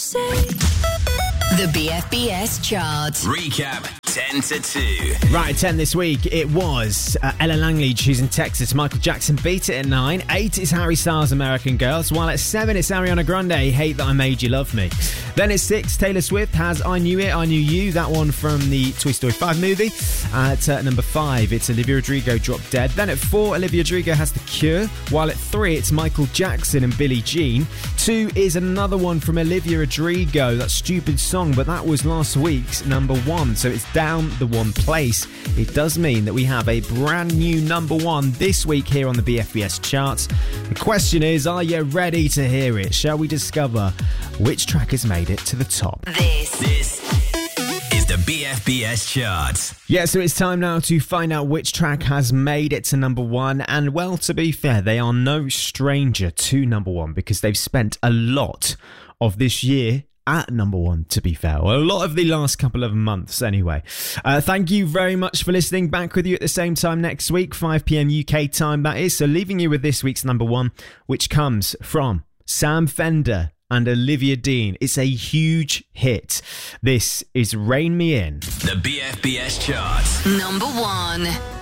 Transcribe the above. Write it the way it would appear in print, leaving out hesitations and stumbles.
say. The BFBS chart. Recap 10 to 2. Right, 10 this week, it was Ella Langley, She's in Texas. Michael Jackson beat it at 9. 8 is Harry Styles, American Girls. While at 7, it's Ariana Grande, Hate That I Made You Love Me. Then at 6, Taylor Swift has I Knew It, I Knew You. That one from the Toy Story 5 movie. At number 5, it's Olivia Rodrigo, Drop Dead. Then at 4, Olivia Rodrigo has The Cure. While at 3, it's Michael Jackson and Billie Jean. 2 is another one from Olivia Rodrigo, that Stupid Song, but that was last week's number 1, so it's down the 1 place. It does mean that we have a brand new number 1 this week here on the BFBS charts. The question is, are you ready to hear it? Shall we discover which track has made it to the top? This is the BFBS chart. Yeah, so it's time now to find out which track has made it to number 1. And well, to be fair, they are no stranger to number 1 because they've spent a lot of this year at number 1, to be fair. Well, a lot of the last couple of months, anyway. Thank you very much for listening. Back with you at the same time next week, 5 p.m. UK time, that is. So leaving you with this week's number 1, which comes from Sam Fender and Olivia Dean. It's a huge hit. This is Rein Me In. The BFBS chart. Number 1.